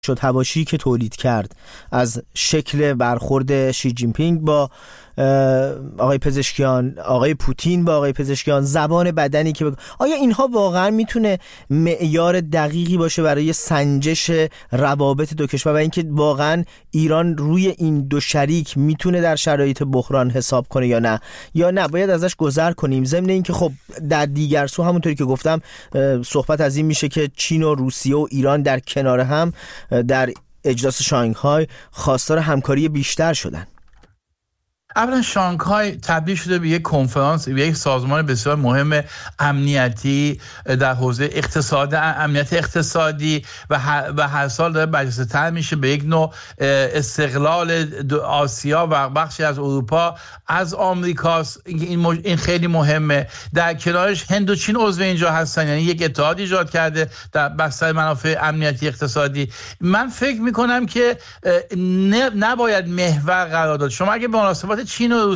شد حواشی که تولید کرد از شکل برخورد شی جین پینگ با آقای پزشکیان، آقای پوتین با آقای پزشکیان، زبان بدنی که آیا اینها واقعا میتونه معیار دقیقی باشه برای سنجش روابط دو کشور و اینکه واقعا ایران روی این دو شریک میتونه در شرایط بحران حساب کنه یا نه باید ازش گذر کنیم؟ ضمن اینکه خب در دیگر سو همونطوری که گفتم صحبت از این میشه که چین و روسیه و ایران در کنار هم در اجلاس شانگهای خواستار همکاری بیشتر شدن. اولا شانگهای تبدیل شده به یک کنفرانس، به یک سازمان بسیار مهم امنیتی در حوزه اقتصاد، امنیت اقتصادی و هر سال داره برجسته‌تر میشه به یک نوع استقلال آسیا و بخشی از اروپا از آمریکاست. این خیلی مهمه. در کنارش هند و چین عضو اینجا هستن، یعنی یک اتحاد ایجاد کرده در بستر منافع امنیتی اقتصادی. من فکر میکنم که نباید محور قرار داد. شما اگه به مناسبات چین و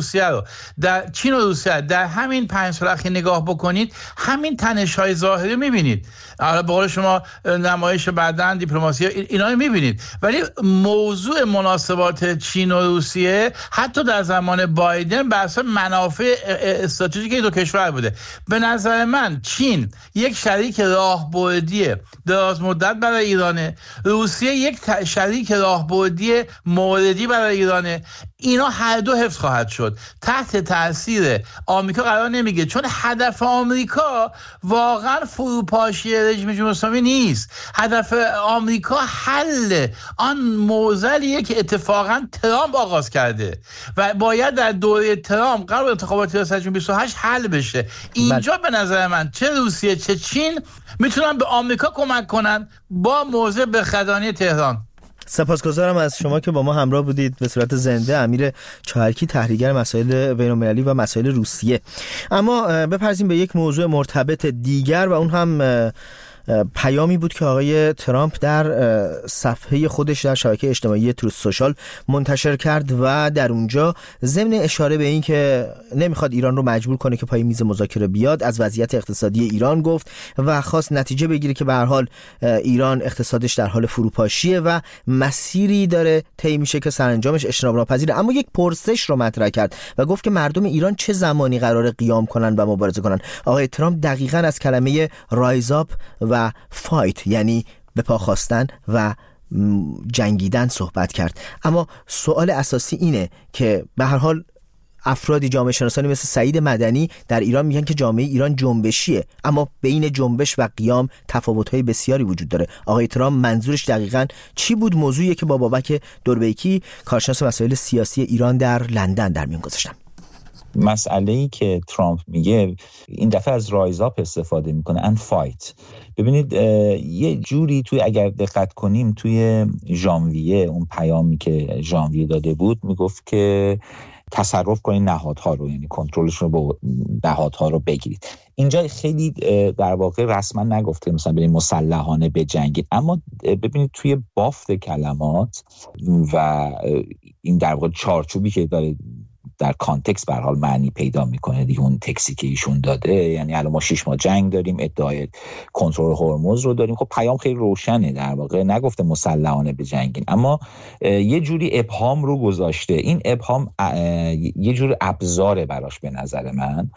روسیه در همین 5 سال اخیر نگاه بکنید، همین تنش‌های ظاهری رو می‌بینید. حالا به قول شما نمایش بدن، دیپلماسی، اینا رو می‌بینید، ولی موضوع مناسبات چین و روسیه حتی در زمان بایدن بر اساس منافع استراتژیک این دو کشور بوده. به نظر من چین یک شریک راهبردی دراز مدت برای ایرانه، روسیه یک شریک راهبردی موردی برای ایرانه. اینا هر دو حفظ خواهد شد. تحت تاثیر آمریکا قرار نمیگیره، چون هدف آمریکا واقعا فروپاشی رژیم جمهوری اسلامی نیست. هدف آمریکا حل آن معضلیه که اتفاقا ترامپ آغاز کرده و باید در دوره ترامپ قبل انتخابات ریاست جمهوری 28 حل بشه. اینجا به نظر من چه روسیه چه چین میتونن به آمریکا کمک کنن با موضع بخدانی تهران. سپاسگزارم از شما که با ما همراه بودید به صورت زنده. امیر چاهرکی، تحلیلگر مسائل بین‌المللی و مسائل روسیه. اما بپرسیم به یک موضوع مرتبط دیگر و اون هم پیامی بود که آقای ترامپ در صفحه خودش در شبکه اجتماعی تروث سوشال منتشر کرد و در اونجا ضمن اشاره به این که نمیخواد ایران رو مجبور کنه که پای میز مذاکره بیاد، از وضعیت اقتصادی ایران گفت و خواست نتیجه بگیره که به هر حال ایران اقتصادش در حال فروپاشیه و مسیری داره طی میشه که سرانجامش اجتناب ناپذیره. اما یک پرسش رو مطرح کرد و گفت که مردم ایران چه زمانی قراره قیام کنن و مبارزه کنن. آقای ترامپ دقیقاً از کلمه رایز آپ و فایت، یعنی به پا خواستن و جنگیدن صحبت کرد. اما سوال اساسی اینه که به هر حال افرادی جامعه شناسانی مثل سعید مدنی در ایران میگن که جامعه ایران جنبشیه، اما بین جنبش و قیام تفاوت‌های بسیاری وجود داره. آقای ترامپ منظورش دقیقاً چی بود؟ موضوعی که با بابک دوربیکی، کارشناس مسائل سیاسی ایران در لندن در میان گذاشتم. مسئله‌ای که ترامپ میگه این دفعه از رایز آپ استفاده میکنه ان فایت. ببینید یه جوری توی اگر دقت کنیم توی ژانویه، اون پیامی که ژانویه داده بود میگفت که تصرف کنید نهادها رو، یعنی کنترلش رو با نهادها رو بگیرید. اینجا خیلی در واقع رسما نگفته مثلا بریم مسلحانه بجنگید، اما ببینید توی بافت کلمات و این در واقع چارچوبی که داره در کانتکست به هر حال معنی پیدا میکنه دیگه. اون تکسی که ایشون داده، یعنی الان ما 6 ماه جنگ داریم، ادعای کنترل هرمز رو داریم. خب پیام خیلی روشنه، در واقع نگفته مسلحانه بجنگین، اما یه جوری ابهام رو گذاشته. این ابهام یه جور ابزاره براش به نظر من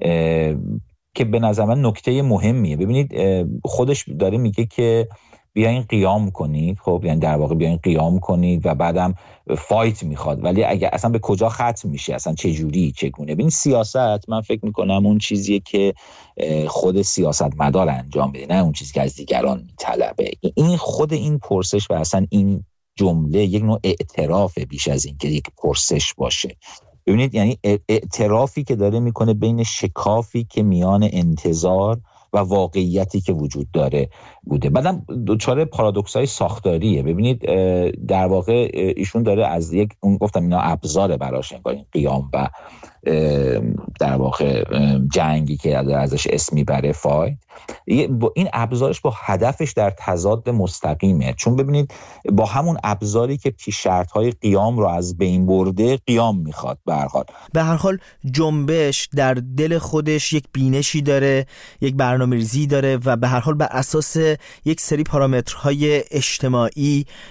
که به نظر من نکته مهمیه. ببینید خودش داره میگه که بیاین قیام کنید. خب یعنی در واقع بیاین قیام کنید و بعدم فایت میخواد، ولی اگه اصلا به کجا ختم میشه، اصلا چه جوری چگونه؟ ببین سیاست، من فکر میکنم اون چیزیه که خود سیاستمدار انجام بده، نه اون چیزی که از دیگران میطلبه. این خود این پرسش و اصلا این جمله یک نوع اعتراف بیش از این که یک پرسش باشه. ببینید یعنی اعترافی که داره میکنه بین شکافی که میان انتظار و واقعیتی که وجود داره بوده. بعدم دوچاره پارادوکس‌های ساختاریه. ببینید در واقع ایشون داره از یک، اون گفتم اینا ابزار براش، انگار این قیام و در واقع جنگی که ازش اسم میبره فایت، این ابزارش با هدفش در تضاد مستقیمه. چون ببینید با همون ابزاری که شرط‌های قیام رو از بین برده قیام میخواد. به هر حال جنبش در دل خودش یک بینشی داره، یک برنامه‌ریزی داره و به هر حال بر اساس یک سری پارامترهای اجتماعی